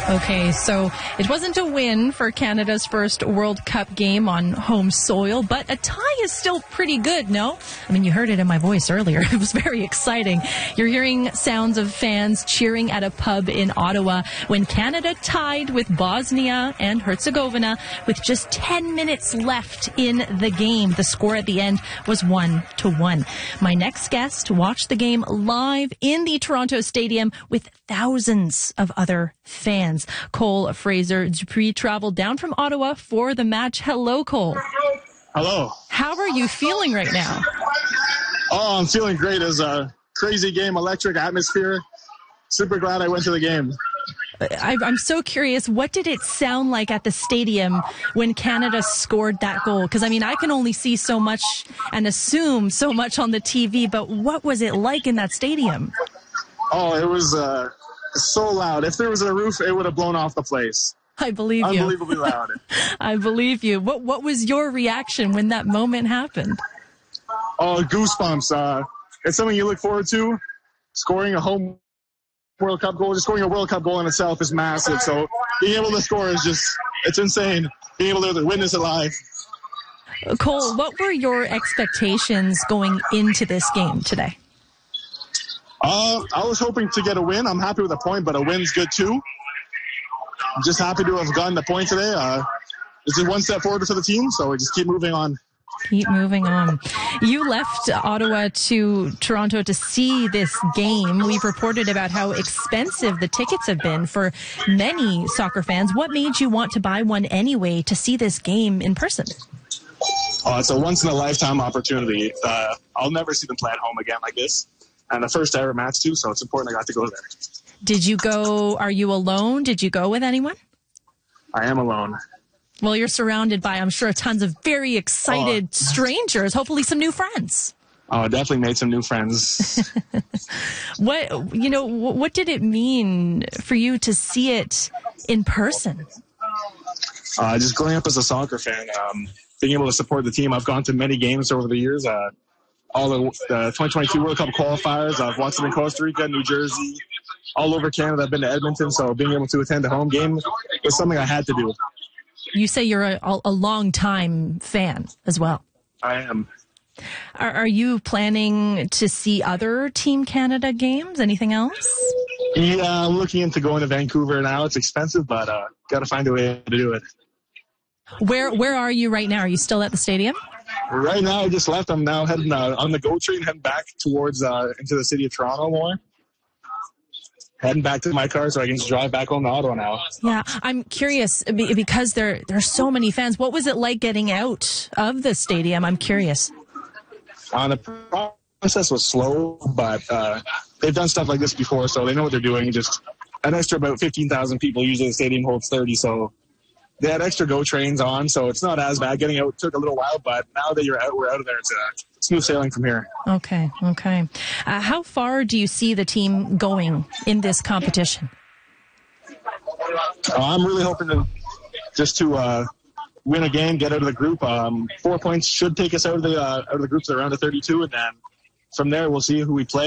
Okay, so it wasn't a win for Canada's first World Cup game on home soil, but a tie is still pretty good, no? I mean, you heard it in my voice earlier. It was very exciting. You're hearing sounds of fans cheering at a pub in Ottawa when Canada tied with Bosnia and Herzegovina with just 10 minutes left in the game. The score at the end was 1-1. My next guest watched the game live in the Toronto Stadium with thousands of other fans. Cole Fraser-Dupuis traveled down from Ottawa for the match. Hello, Cole. Hello. How are you feeling right now? Oh, I'm feeling great. It was a crazy game, electric atmosphere. Super glad I went to the game. I'm so curious, what did it sound like at the stadium when Canada scored that goal? Because, I mean, I can only see so much and assume so much on the TV, but what was it like in that stadium? Oh, it was so loud. If there was a roof, it would have blown off the place. I believe you. Unbelievably loud. I believe you. What was your reaction when that moment happened? Oh, goosebumps. It's something you look forward to. Scoring a home World Cup goal, just scoring a World Cup goal in itself is massive. So being able to score is just, it's insane. Being able to witness it live. Cole, what were your expectations going into this game today? I was hoping to get a win. I'm happy with a point, but a win's good too. I'm just happy to have gotten the point today. This is one step forward for the team, so we just keep moving on. Keep moving on. You left Ottawa to Toronto to see this game. We've reported about how expensive the tickets have been for many soccer fans. What made you want to buy one anyway to see this game in person? It's a once-in-a-lifetime opportunity. I'll never see them play at home again like this. And the first ever match, too, so it's important I got to go there. Did you go, are you alone? Did you go with anyone? I am alone. Well, you're surrounded by, I'm sure, tons of very excited strangers, hopefully some new friends. Oh, definitely made some new friends. What did it mean for you to see it in person? Just growing up as a soccer fan, being able to support the team. I've gone to many games over the years. All the 2022 World Cup qualifiers. I've watched them in Costa Rica, New Jersey, all over Canada. I've been to Edmonton, so being able to attend a home game was something I had to do. You say you're a long-time fan as well. I am. Are you planning to see other Team Canada games? Anything else? Yeah, I'm looking into going to Vancouver now. It's expensive, but got to find a way to do it. Where are you right now? Are you still at the stadium? Right now, I just left. I'm now heading on the GO train, heading back towards into the city of Toronto more. Heading back to my car so I can just drive back home to Ottawa now. Yeah, I'm curious because there are so many fans. What was it like getting out of the stadium? I'm curious. The process was slow, but they've done stuff like this before, so they know what they're doing. Just an extra about 15,000 people. Usually the stadium holds 30, so they had extra GO trains on, so it's not as bad. Getting out took a little while, but now that we're out of there, it's smooth sailing from here. Okay. How far do you see the team going in this competition? I'm really hoping to win a game, get out of the group. 4 points should take us out of the groups around the 32, and then from there we'll see who we play.